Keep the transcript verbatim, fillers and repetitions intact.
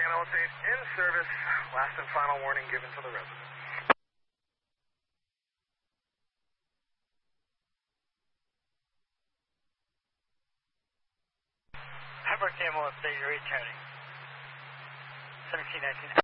Analyst eight in service. Last and final warning given to the residents. Pembroke Ambulance, state your returning. seventeen nineteen.